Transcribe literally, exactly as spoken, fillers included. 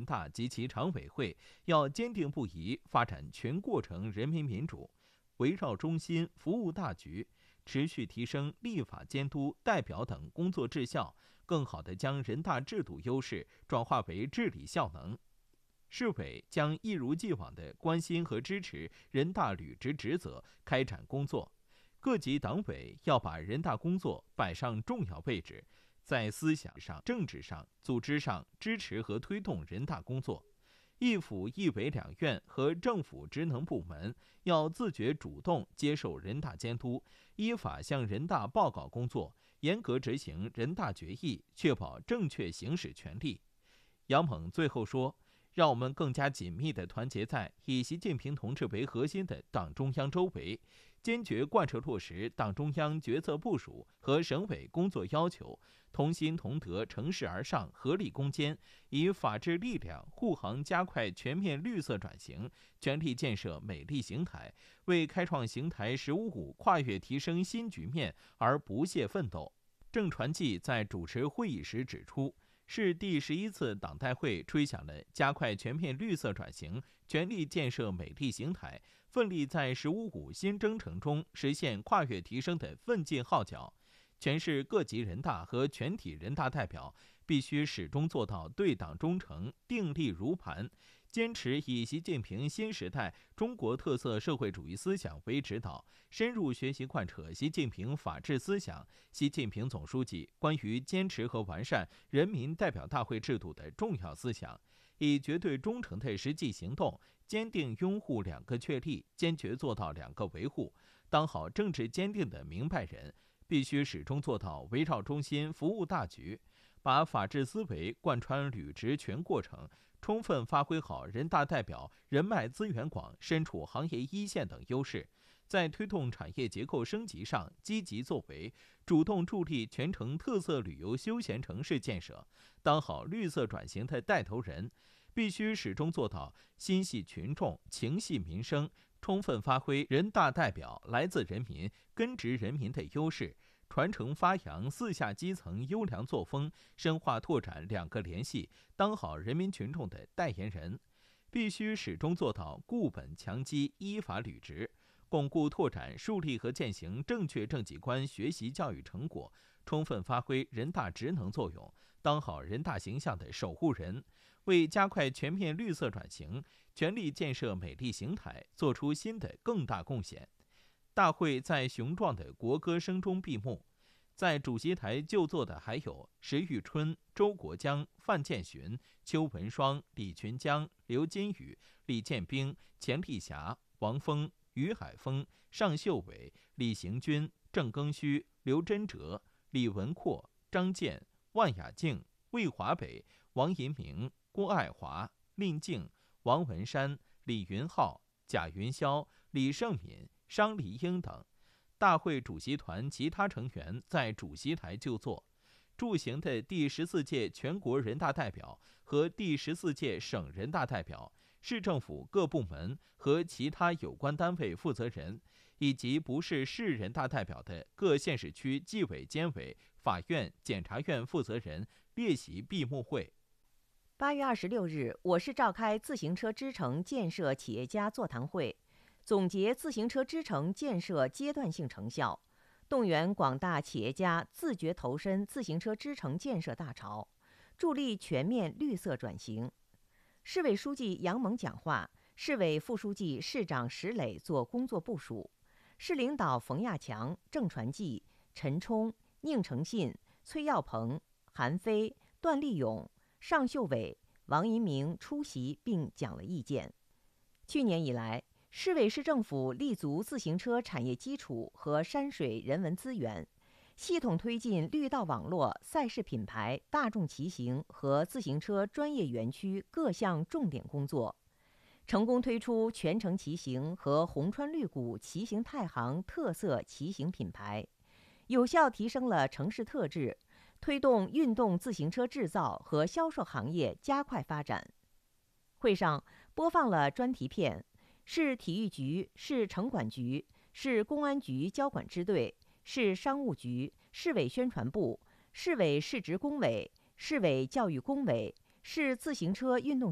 人大及其常委会要坚定不移发展全过程人民民主，围绕中心服务大局，持续提升立法监督代表等工作质效，更好地将人大制度优势转化为治理效能。市委将一如既往地关心和支持人大履职职责，开展工作。各级党委要把人大工作摆上重要位置，在思想上、政治上、组织上支持和推动人大工作。一府一委两院和政府职能部门要自觉主动接受人大监督，依法向人大报告工作，严格执行人大决议，确保正确行使权利。杨猛最后说，让我们更加紧密地团结在以习近平同志为核心的党中央周围，坚决贯彻落实党中央决策部署和省委工作要求，同心同德，乘势而上，合力攻坚，以法治力量护航加快全面绿色转型，全力建设美丽邢台，为开创邢台“十五五”跨越提升新局面而不懈奋斗。郑传纪在主持会议时指出，是第十一次党代会吹响了加快全面绿色转型、全力建设美丽邢台、奋力在“十五五”新征程中实现跨越提升的奋进号角。全市各级人大和全体人大代表必须始终做到对党忠诚、定力如磐，坚持以习近平新时代中国特色社会主义思想为指导，深入学习贯彻习近平法治思想、习近平总书记关于坚持和完善人民代表大会制度的重要思想，以绝对忠诚的实际行动，坚定拥护两个确立，坚决做到两个维护，当好政治坚定的明白人。必须始终做到围绕中心服务大局，把法治思维贯穿履职全过程，充分发挥好人大代表人脉资源广、身处行业一线等优势，在推动产业结构升级上积极作为，主动助力全城特色旅游休闲城市建设，当好绿色转型的带头人。必须始终做到心系群众、情系民生，充分发挥人大代表来自人民、根植人民的优势，传承发扬四下基层优良作风，深化拓展两个联系，当好人民群众的代言人。必须始终做到固本强基、依法履职，巩固拓展、树立和践行正确政绩观学习教育成果，充分发挥人大职能作用，当好人大形象的守护人，为加快全面绿色转型、全力建设美丽邢台做出新的更大贡献。大会在雄壮的国歌声中闭幕。在主席台就座的还有石玉春、周国江、范建勋、邱文双、李群江、刘金宇、李建兵、钱丽霞、王峰、于海峰、尚秀伟、李行军、郑庚戌、刘真哲、李文阔、张健、万雅静、魏华北、王银明、郭爱华、令静、王文山、李云浩、贾云霄、李胜敏、商丽英等。大会主席团其他成员在主席台就座。驻行的第十四届全国人大代表和第十四届省人大代表、市政府各部门和其他有关单位负责人，以及不是市人大代表的各县市区纪委监委、法院、检察院负责人列席闭幕会。 八月二十六日，我市召开自行车支城建设企业家座谈会，总结自行车支城建设阶段性成效，动员广大企业家自觉投身自行车支城建设大潮，助力全面绿色转型。市委书记杨猛讲话，市委副书记、市长石磊做工作部署，市领导冯亚强、郑传纪、陈冲、宁成信、崔耀鹏、韩飞、段立勇、尚秀伟、王银明出席并讲了意见。去年以来，市委市政府立足自行车产业基础和山水人文资源，系统推进绿道网络、赛事品牌、大众骑行和自行车专业园区各项重点工作，成功推出全程骑行和红川绿谷骑行太行特色骑行品牌，有效提升了城市特质，推动运动自行车制造和销售行业加快发展。会上播放了专题片，市体育局、市城管局、市公安局交管支队、市商务局、市委宣传部、市委市职工委、市委教育工委、市自行车运动